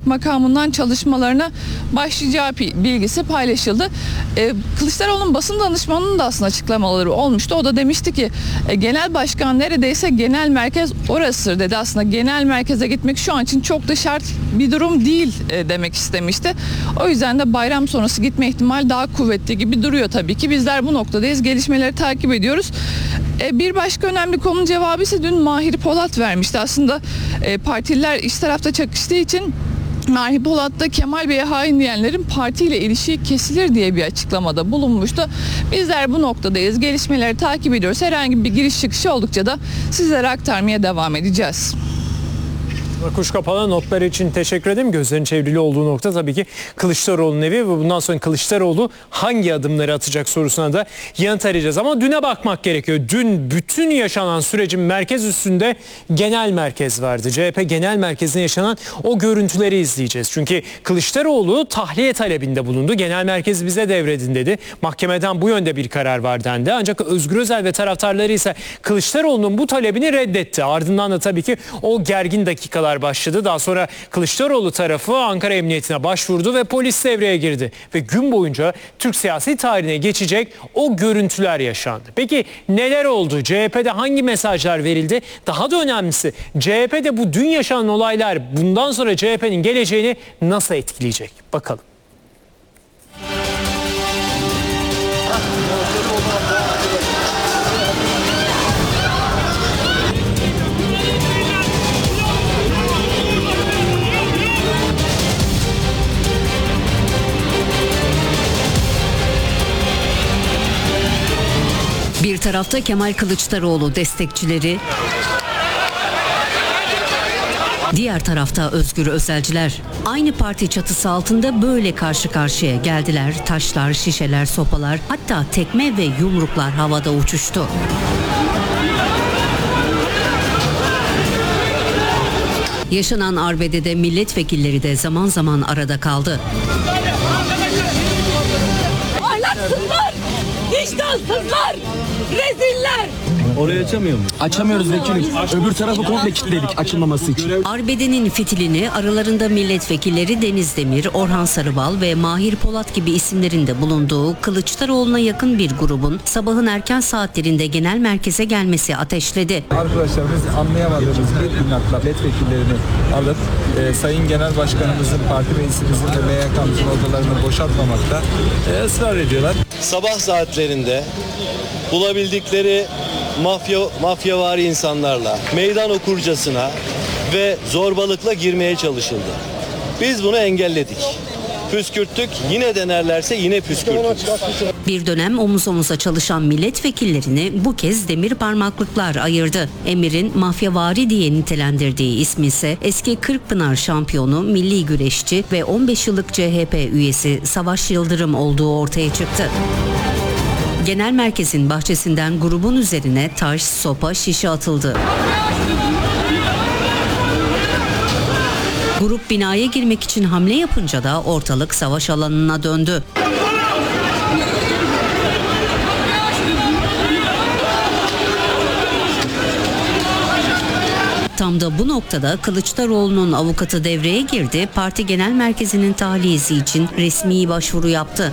makamından çalışmalarına başlayacağı bilgisi paylaşıldı. Kılıçdaroğlu'nun basın danışmanının da aslında açıklamaları olmuştu. O da demişti ki genel başkan neredeyse genel merkez orasıdır dedi. Aslında genel merkeze gitmek şu an için çok da şart bir durum değil demek istemişti. O yüzden de bayram sonrası gitme ihtimali daha kuvvetli gibi duruyor tabii ki. Bizler bu noktadayız. Gelişmeleri takip ediyoruz. Bir başka önemli konunun cevabı ise dün Mahir Polat vermişti. Aslında partililer iç tarafta çakıştığı için Mahir Polat da Kemal Bey'e hain diyenlerin partiyle ilişiği kesilir diye bir açıklamada bulunmuştu. Bizler bu noktadayız. Gelişmeleri takip ediyoruz. Herhangi bir giriş çıkışı oldukça da sizlere aktarmaya devam edeceğiz. Kuş kapalı notları için teşekkür ederim. Gözlerin çevrili olduğu nokta tabii ki Kılıçdaroğlu'nun evi ve bundan sonra Kılıçdaroğlu hangi adımları atacak sorusuna da yanıt arayacağız. Ama düne bakmak gerekiyor. Dün bütün yaşanan sürecin merkez üstünde genel merkez vardı. CHP genel merkezinde yaşanan o görüntüleri izleyeceğiz. Çünkü Kılıçdaroğlu tahliye talebinde bulundu. Genel merkez bize devredin dedi. Mahkemeden bu yönde bir karar var dendi. Ancak Özgür Özel ve taraftarları ise Kılıçdaroğlu'nun bu talebini reddetti. Ardından da tabii ki o gergin dakikalar başladı. Daha sonra Kılıçdaroğlu tarafı Ankara Emniyetine başvurdu ve polis devreye girdi. Ve gün boyunca Türk siyasi tarihine geçecek o görüntüler yaşandı. Peki neler oldu? CHP'de hangi mesajlar verildi? Daha da önemlisi CHP'de bu dün yaşanan olaylar bundan sonra CHP'nin geleceğini nasıl etkileyecek? Bakalım. Bir tarafta Kemal Kılıçdaroğlu destekçileri, diğer tarafta Özgür Özelciler. Aynı parti çatısı altında böyle karşı karşıya geldiler. Taşlar, şişeler, sopalar, hatta tekme ve yumruklar havada uçuştu. Yaşanan arbedede milletvekilleri de zaman zaman arada kaldı. Ahlaksızlar, vicdansızlar, reziller. Orayı açamıyor mu? Açamıyoruz vekilim. Öbür tarafı komple kilitledik açılmaması için. Arbedenin fitilini aralarında milletvekilleri Deniz Demir, Orhan Sarıbal ve Mahir Polat gibi isimlerin de bulunduğu Kılıçdaroğlu'na yakın bir grubun sabahın erken saatlerinde genel merkeze gelmesi ateşledi. Arkadaşlarımız anlayamadığımız bir inatla milletvekillerini alıp Sayın Genel Başkanımızın, parti meclisimizin ve MYK'mızın odalarını boşaltmamakta ısrar ediyorlar. Sabah saatlerinde bulabildikleri mafyavari insanlarla meydan okurcasına ve zorbalıkla girmeye çalışıldı. Biz bunu engelledik. Püskürttük. Yine denerlerse yine püskürtürüz. Bir dönem omuz omuza çalışan milletvekillerini bu kez demir parmaklıklar ayırdı. Emir'in mafyavari diye nitelendirdiği ismi ise eski Kırkpınar şampiyonu, milli güreşçi ve 15 yıllık CHP üyesi Savaş Yıldırım olduğu ortaya çıktı. Genel merkezin bahçesinden grubun üzerine taş, sopa, şişe atıldı. Grup binaya girmek için hamle yapınca da ortalık savaş alanına döndü. Tam da bu noktada Kılıçdaroğlu'nun avukatı devreye girdi. Parti genel merkezinin tahliyesi için resmi başvuru yaptı.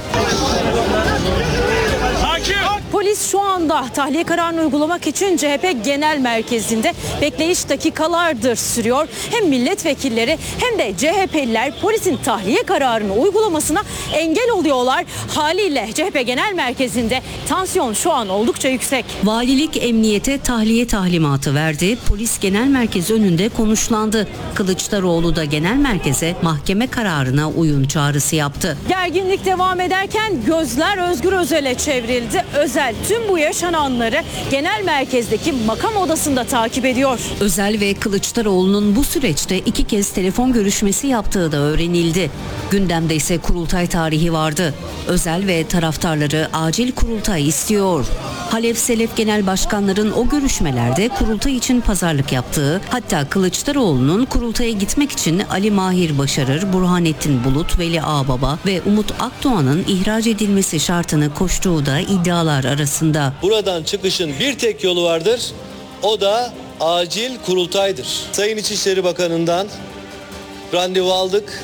Polis şu anda tahliye kararını uygulamak için CHP Genel Merkezi'nde bekleyiş dakikalardır sürüyor. Hem milletvekilleri hem de CHP'liler polisin tahliye kararını uygulamasına engel oluyorlar. Haliyle CHP Genel Merkezi'nde tansiyon şu an oldukça yüksek. Valilik emniyete tahliye talimatı verdi. Polis genel merkez önünde konuşlandı. Kılıçdaroğlu da genel merkeze mahkeme kararına uyun çağrısı yaptı. Gerginlik devam ederken gözler Özgür Özel'e çevrildi. Özel tüm bu yaşananları genel merkezdeki makam odasında takip ediyor. Özel ve Kılıçdaroğlu'nun bu süreçte 2 kez telefon görüşmesi yaptığı da öğrenildi. Gündemde ise kurultay tarihi vardı. Özel ve taraftarları acil kurultay istiyor. Halef Selef genel başkanların o görüşmelerde kurultay için pazarlık yaptığı, hatta Kılıçdaroğlu'nun kurultaya gitmek için Ali Mahir Başarır, Burhanettin Bulut, Veli Ağbaba ve Umut Akdoğan'ın ihraç edilmesi şartını koştuğu da iddialar arasında. Buradan çıkışın bir tek yolu vardır. O da acil kurultaydır. Sayın İçişleri Bakanı'ndan randevu aldık.